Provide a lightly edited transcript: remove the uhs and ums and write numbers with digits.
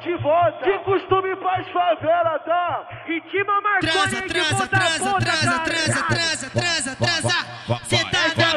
de volta. Que costume faz favela, tá? Ritmo Marconi de ponta a ponta, cara.